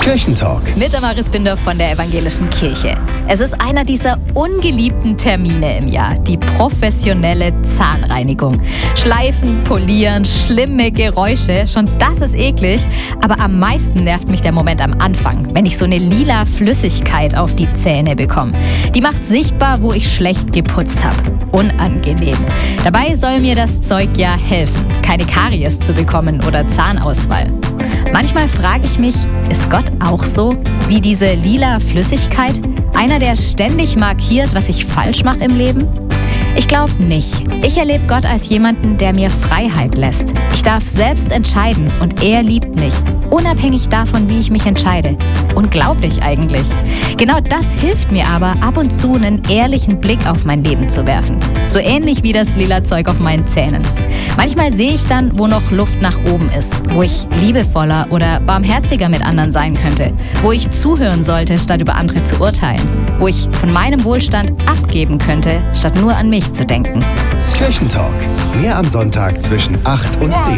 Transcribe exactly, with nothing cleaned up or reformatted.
Kirchentalk. Mit Damaris Binder von der Evangelischen Kirche. Es ist einer dieser ungeliebten Termine im Jahr, die professionelle Zahnreinigung. Schleifen, polieren, schlimme Geräusche, schon das ist eklig. Aber am meisten nervt mich der Moment am Anfang, wenn ich so eine lila Flüssigkeit auf die Zähne bekomme. Die macht sichtbar, wo ich schlecht geputzt habe. Unangenehm. Dabei soll mir das Zeug ja helfen, keine Karies zu bekommen oder Zahnausfall. Manchmal frage ich mich, ist Gott auch so wie diese lila Flüssigkeit? Einer, der ständig markiert, was ich falsch mache im Leben? Ich glaube nicht. Ich erlebe Gott als jemanden, der mir Freiheit lässt. Ich darf selbst entscheiden und er liebt mich, unabhängig davon, wie ich mich entscheide. Unglaublich eigentlich. Genau das hilft mir aber, ab und zu einen ehrlichen Blick auf mein Leben zu werfen. So ähnlich wie das lila Zeug auf meinen Zähnen. Manchmal sehe ich dann, wo noch Luft nach oben ist, wo ich liebevoller oder barmherziger mit anderen sein könnte, wo ich zuhören sollte, statt über andere zu urteilen, wo ich von meinem Wohlstand abgeben könnte, statt nur an mich zu denken. Kirchentalk. Mehr am Sonntag zwischen acht und zehn.